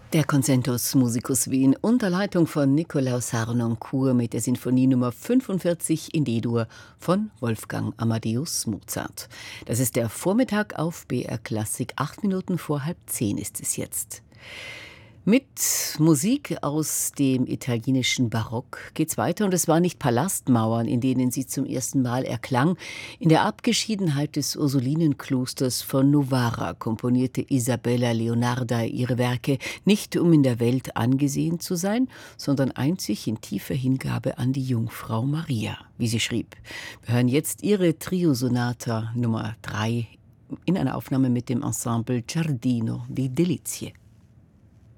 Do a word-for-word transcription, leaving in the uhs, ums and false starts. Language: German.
Der Concentus Musicus Wien unter Leitung von Nikolaus Harnoncourt mit der Sinfonie Nummer fünfundvierzig in D-Dur von Wolfgang Amadeus Mozart. Das ist der Vormittag auf B R Klassik. Acht Minuten vor halb zehn ist es jetzt. Mit Musik aus dem italienischen Barock geht's weiter, und es waren nicht Palastmauern, in denen sie zum ersten Mal erklang. In der Abgeschiedenheit des Ursulinenklosters von Novara komponierte Isabella Leonarda ihre Werke, nicht um in der Welt angesehen zu sein, sondern einzig in tiefer Hingabe an die Jungfrau Maria, wie sie schrieb. Wir hören jetzt ihre Trio-Sonata Nummer drei in einer Aufnahme mit dem Ensemble Giardino di Delizie.